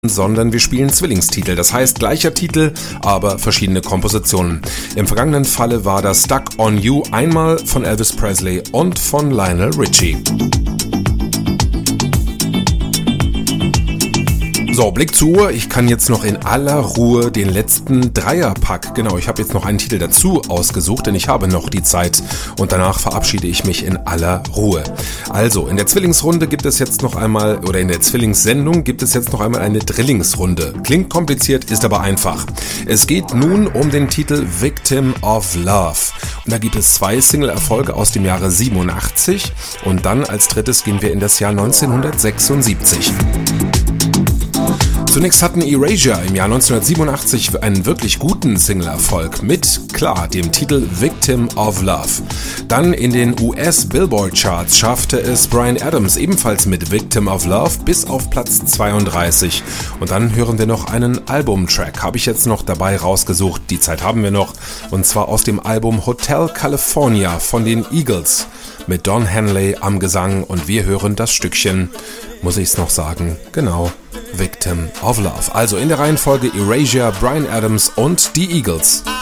sondern wir spielen Zwillingstitel. Das heißt gleicher Titel, aber verschiedene Kompositionen. Im vergangenen Falle war das Stuck on You einmal von Elvis Presley und von Lionel Richie. So, Blick zur Uhr. Ich kann jetzt noch in aller Ruhe den letzten Dreierpack, ich habe jetzt noch einen Titel dazu ausgesucht, denn ich habe noch die Zeit und danach verabschiede ich mich in aller Ruhe. Also, in der Zwillingsrunde gibt es jetzt noch einmal, oder in der Zwillingssendung gibt es jetzt noch einmal eine Drillingsrunde. Klingt kompliziert, ist aber einfach. Es geht nun um den Titel Victim of Love. Und da gibt es 2 Single-Erfolge aus dem Jahre 87 und dann als drittes gehen wir in das Jahr 1976. Zunächst hatten Erasure im Jahr 1987 einen wirklich guten Single-Erfolg mit, klar, dem Titel Victim of Love. Dann in den US-Billboard-Charts schaffte es Bryan Adams ebenfalls mit Victim of Love bis auf Platz 32. Und dann hören wir noch einen Albumtrack, habe ich jetzt noch dabei rausgesucht, die Zeit haben wir noch, und zwar aus dem Album Hotel California von den Eagles mit Don Henley am Gesang und wir hören das Stückchen, muss ich es noch sagen, genau, Victim of Love. Also in der Reihenfolge Erasure, Bryan Adams und die Eagles.